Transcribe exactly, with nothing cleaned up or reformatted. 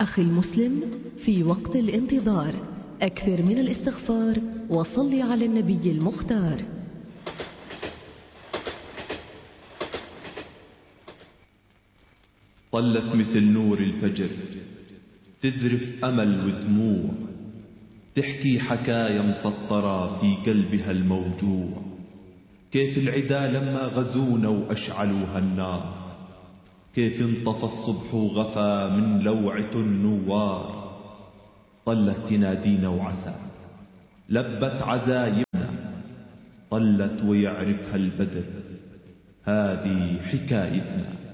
أخي المسلم، في وقت الانتظار أكثر من الاستغفار وصل على النبي المختار. طلت مثل نور الفجر تذرف أمل ودموع، تحكي حكاية مسطرة في قلبها الموجوع. كيف العدا لما غزونا وأشعلوها النار، كيف انطفى الصبح وغفى من لوعة النوار. طلت تنادينا وعسى لبت عزايمنا، طلت ويعرفها البدر هذه حكايتنا.